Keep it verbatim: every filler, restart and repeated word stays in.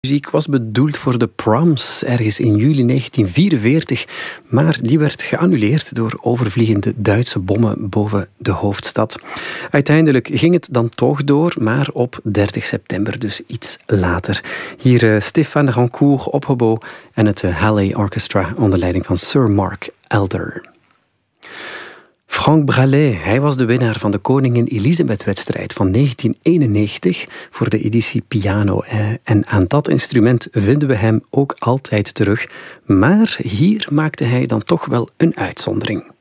muziek was bedoeld voor de Proms ergens in juli negentien vierenveertig, maar die werd geannuleerd door overvliegende Duitse bommen boven de hoofdstad. Uiteindelijk ging het dan toch door, maar op dertig september, dus iets later. Hier uh, Stéphane Rancourt op hobo en het uh, Hallé Orchestra onder leiding van Sir Mark Elder. Frank Bralet, hij was de winnaar van de Koningin Elisabeth-wedstrijd van negentien eenennegentig voor de editie piano. En aan dat instrument vinden we hem ook altijd terug. Maar hier maakte hij dan toch wel een uitzondering.